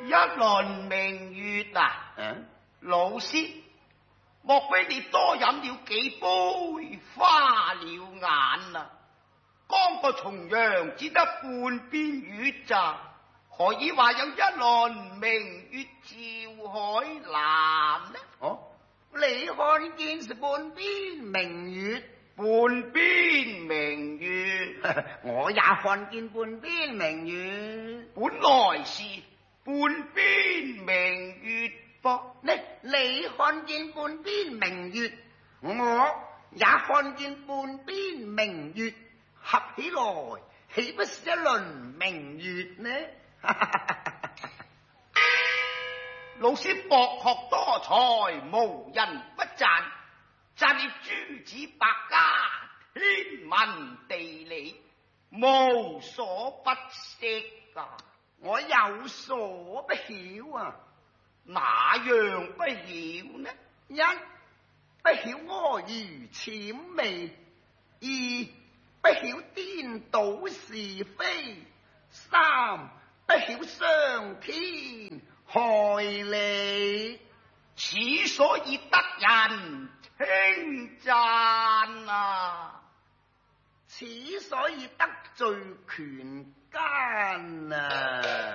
一輪明月啊，老師，莫非你多飲了幾杯，花了眼啊？剛個重陽只得半邊月咋，何以話有一輪明月照海南呢？ 哦，你看見是半邊明月， 半邊明月， 我也看見半邊明月， 本來是半邊明月噃。 你看見半邊明月，我也看見半邊明月，合起來豈不是一輪明月呢？ 老師博學多才，無人不讚，讚你諸子百家，天文地理無所不識啊！ 我有所不曉啊， 哪樣不曉呢？ 一不曉阿諛諂媚，二不曉顛倒是非，三不曉傷天害理， 此所以得人稱讚啊！ 此所以得罪權奸啊！